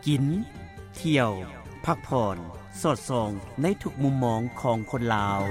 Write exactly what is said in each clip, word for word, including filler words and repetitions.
กินเที่ยวพักผ่อนสอดส่องในทุกมุมมองของคนลาว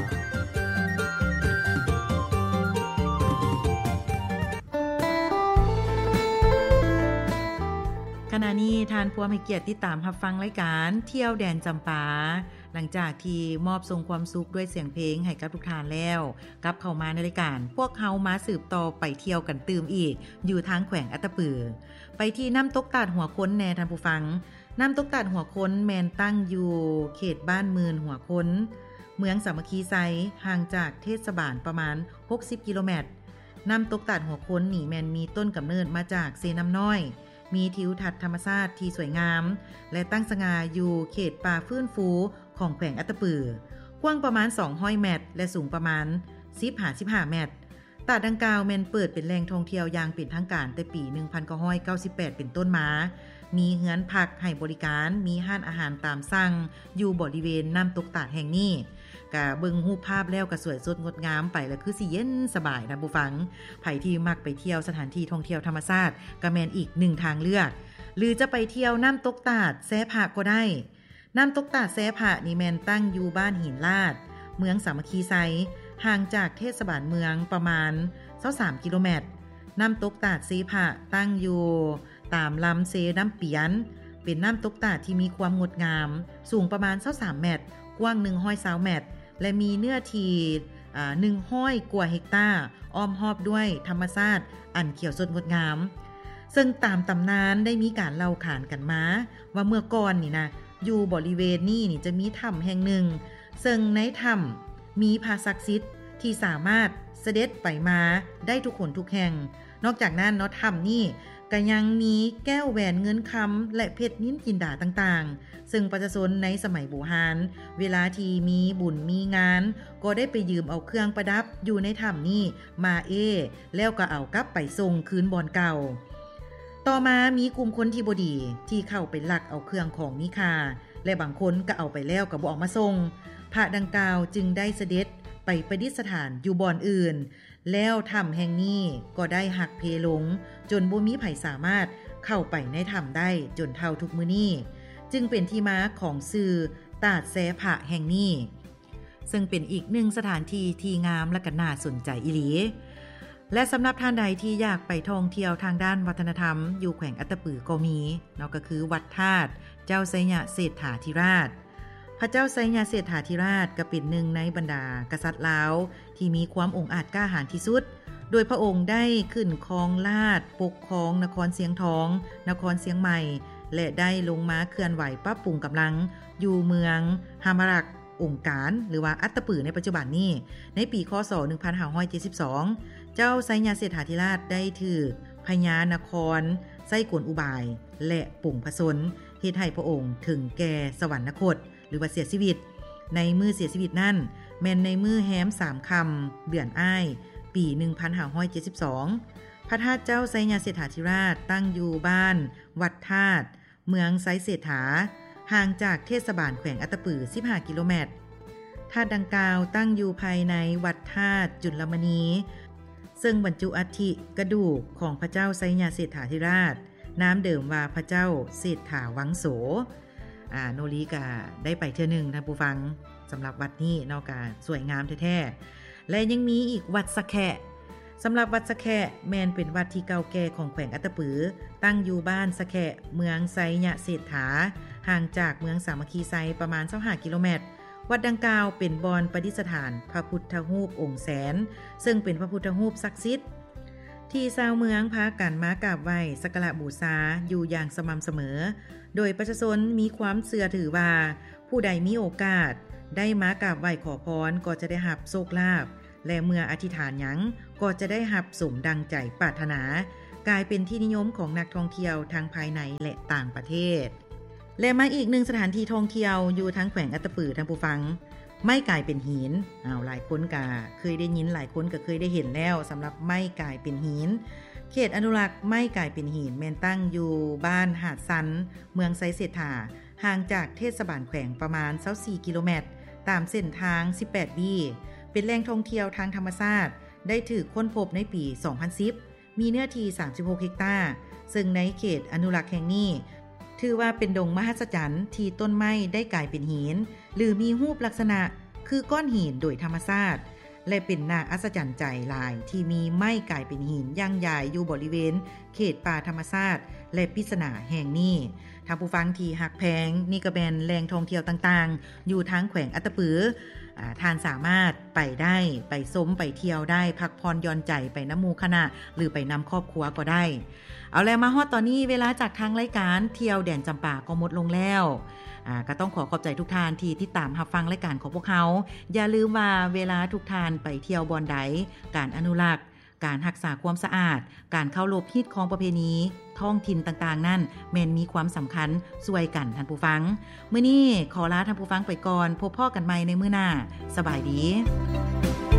ขณะนี้ทานผู้มีเกียรติติดตามรับฟังรายการเที่ยวแดนจำปาหลังจากที่มอบทรงความสุขด้วยเสียงเพลงให้กับทุกท่านแล้วกลับเข้ามาในรายการพวกเฮามาสืบต่อไปเที่ยวกันตื่มอีกอยู่ทางแขวงอัตตปือไปที่น้ำตกตาดหัวค้นแน่ท่านผู้ฟังน้ำตกตาดหัวค้นแมนตั้งอยู่เขตบ้านมืนหัวค้นเมืองสามัคคีไซห่างจากเทศบาลประมาณหกสิบกิโลเมตรน้ำตกตาดหัวค้นนี่แมนมีต้นกำเนิดมาจากเซน้ำน้อยมีทิวทัศน์ธรรมชาติที่สวยงามและตั้งสง่าอยู่เขตป่าฟื้นฟูของแขวงอัตตปือกว้างประมาณสองร้อยเมตรและสูงประมาณสิบถึงสิบห้าเมตรตาดดังกล่าวแม่นเปิดเป็นแหล่งท่องเที่ยวอย่างเป็นทางการแต่ปีหนึ่งพันเก้าร้อยเก้าสิบแปดเป็นต้นมามีเฮือนพักให้บริการมีร้านอาหารตามสั่งอยู่บริเวณน้ำตกตาดแห่งนี้ก็เบิ่งรูปภาพแล้วก็สวยสดงดงามไปแล้วคือสิเย็นสบายนะผู้ฟังไผที่มักไปเที่ยวสถานที่ท่องเที่ยวธรรมชาติก็แม่นอีกหนึ่งทางเลือกหรือจะไปเที่ยวน้ำตกตาดแซผะก็ได้น้ำตกตาดแซผะนี่แม่นตั้งอยู่บ้านหินลาดเมืองสามัคคีไซห่างจากเทศบาลเมืองประมาณยี่สิบสามกิโลเมตรน้ำตกตาดแซผะตั้งอยู่ตามลำเซน้ำเปียนเป็นน้ำตกตาดที่มีความงดงามสูงประมาณยี่สิบสามเมตรกว้างหนึ่งร้อยยี่สิบเมตรและมีเนื้อที่อ่าหนึ่งร้อยกว่าเฮกตาร์อ้อมรอบด้วยธรรมชาติอันเขียวสดงดงามซึ่งตามตำนานได้มีการเล่าขานกันมาว่าเมื่อก่อนนี่นะอยู่บริเวณนี้นี่จะมีถ้ำแห่งหนึ่งซึ่งในถ้ำมีพระศักดิ์สิทธิ์ที่สามารถเสด็จไปมาได้ทุกคนทุกแห่งนอกจากนั้นเนาะถ้ำนี่ก็ยังมีแก้วแหวนเงินคำและเพชรนิ้นจินดาต่างๆซึ่งประชาชนในสมัยโบราณเวลาที่มีบุญมีงานก็ได้ไปยืมเอาเครื่องประดับอยู่ในถ้ำนี่มาเอแล้วก็เอากลับไปส่งคืนบ่อนเก่าต่อมามีกลุ่มคนที่บ่ดีที่เข้าไปลักเอาเครื่องของมีค่าและบางคนก็เอาไปแล้วก็บ่ออกมาส่งพระดังกล่าวจึงได้เสด็จไปประดิษฐานอยู่บ่อนอื่นแล้วถ้ำแห่งนี้ก็ได้หักเพลงจนบ่มีไผสามารถเข้าไปในถ้ำได้จนเท่าทุกมื้อนี้จึงเป็นที่มาของชื่อตาดแซผะแห่งนี้ซึ่งเป็นอีกหนึ่งสถานที่ที่งามและก็น่าสนใจอีหลีและสำหรับท่านใดที่อยากไปท่องเที่ยวทางด้านวัฒนธรรมอยู่แขวงอัตตปือก็มีเนาะก็คือวัดธาตุเจ้าไสยะเศรษฐาธิราชพระเจ้าไสยะเศรษฐาธิราชก็เป็นหนึ่งในบรรดากษัตริย์ลาวที่มีความองอาจกล้าหาญที่สุดโดยพระองค์ได้ขึ้นครองราชย์ปกครองนครเสียงทองนครเสียงใหม่และได้ลงมาเคลื่อนไหวปรับปรุงกำลังอยู่เมืองฮามรักองค์การหรือว่าอัตตปือในปัจจุบันนี้ในปีคศหนึ่งพันห้าร้อยเจ็ดสิบสองเจ้าไสยะเศรษฐาธิราชได้ถือพญานครไส้กลอุบายและปุ่งผสนเฮ็ดให้พระองค์ถึงแก่สวรรคตหรือว่าเสียชีวิตในมือเสียชีวิตนั่นแม่นในมือแฮ้มสามคำเดือนอ้ายปีหนึ่งพันห้าร้อยเจ็ดสิบสองพระธาตุเจ้าไสยะเศรษฐาธิราชตั้งอยู่บ้านวัดธาตุเมืองไสเศรษฐาห่างจากเทศบาลแขวงอัตตปือสิบห้ากิโลเมตรธาตุดังกล่าวตั้งอยู่ภายในวัดธาตุจุลมณีซึ่งบรรจุอัฐิกระดูกของพระเจ้าไสยะเศรษฐาธิราชน้ำเดิมว่าพระเจ้าเศรษฐาวังโสอ่าโนรีก็ได้ไปเทื่อนึงท่านผู้ฟังสำหรับวัดนี้นอกจากสวยงามแท้ๆและยังมีอีกวัดสะแขะสำหรับวัดสะแขะแม่นเป็นวัดที่เก่าแก่ของแขวงอัตตปือตั้งอยู่บ้านสะแขะเมืองไสยะเศรษฐาห่างจากเมืองสามัคคีไซประมาณยี่สิบห้ากิโลเมตรวัดดังกล่าวเป็นบอนประดิษฐานพระพุทธรูปองค์แสนซึ่งเป็นพระพุทธรูปศักดิ์สิทธิ์ที่ชาวเมืองพากันมากราบไหว้สักการะบูชาอยู่อย่างสม่ำเสมอโดยประชาชนมีความเชื่อถือว่าผู้ใดมีโอกาสได้มากราบไหว้ขอพรก็จะได้รับโชคลาภและเมื่ออธิษฐานหยังก็จะได้รับสมดังใจปรารถนากลายเป็นที่นิยมของนักท่องเที่ยวทั้งภายในและต่างประเทศและมาอีกหนึ่งสถานที่ท่องเที่ยวอยู่ทั้งแขวงอัตตปือท่านผู้ฟังไม้กลายเป็นหินอ้าวหลายคนก็เคยได้ยินหลายคนก็เคยได้เห็นแล้วสำหรับไม้กลายเป็นหินเขตอนุรักษ์ไม้กลายเป็นหินแม่นตั้งอยู่บ้านหาดซันเมืองไสเศรษฐาห่างจากเทศบาลแขวงประมาณยี่สิบสี่กิโลเมตรตามเส้นทางสิบแปดบีเป็นแหล่งท่องเที่ยวทางธรรมชาติได้ถูกค้นพบในปีสองพันสิบมีเนื้อที่สามสิบหกเฮกตาร์ซึ่งในเขตอนุรักษ์แห่งนี้ถือว่าเป็นดงมหัศจรรย์ที่ต้นไม้ได้กลายเป็นหินหรือมีรูปลักษณะคือก้อนหินโดยธรรมชาติและเป็นน่าอัศจรรย์ใจหลายที่มีไม้กลายเป็นหินอย่างใหญ่อยู่บริเวณเขตป่าธรรมชาติและปริศนาแห่งนี้ท่านผู้ฟังที่ฮักแพงนี่ก็เป็นแหล่งท่องเที่ยวต่างๆอยู่ทางแขวงอัตตปือท่านสามารถไปได้ไปส้มไปเที่ยวได้พักผ่อนหย่อนใจไปน้ำหมู่คณะหรือไปนำครอบครัวก็ได้เอาแล้วมาฮอดตอนนี้เวลาจากทางรายการเที่ยวแดนจำปาก็หมดลงแล้วอ่าก็ต้องขอขอบใจทุกท่านที่ติดตามรับฟังรายการของพวกเขาอย่าลืมว่าเวลาทุกท่านไปเที่ยวบอนใดการอนุรักษ์การรักษาความสะอาดการเคารพฮิตของประเพณีท้องถิ่นต่างๆนั่นแม่นมีความสำคัญช่วยกันท่านผู้ฟังมื้อนี้ขอลาท่านผู้ฟังไปก่อนพบพ่อกันใหม่ในมื้อหน้าสบายดี